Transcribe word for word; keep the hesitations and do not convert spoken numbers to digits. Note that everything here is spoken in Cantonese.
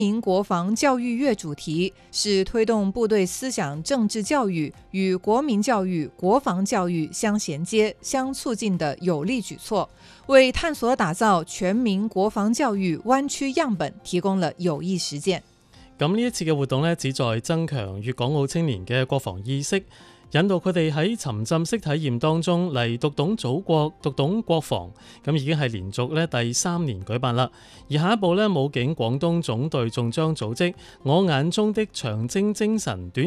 民国防教育月主题是推动部队思想政治教育与国民教育、国防教育相衔接、相促進的有力舉措，為探索打造全民國防教育灣區樣本提供了有益實踐。 咁呢一次嘅活動呢，旨在增強粵港澳青年嘅國防意識，引導佢哋喺沉浸式體驗當中嚟讀懂祖國、讀懂國防。咁已經係連續咧第三年舉辦啦。而下一步呢，武警廣東總隊仲將組織我眼中的長征精神短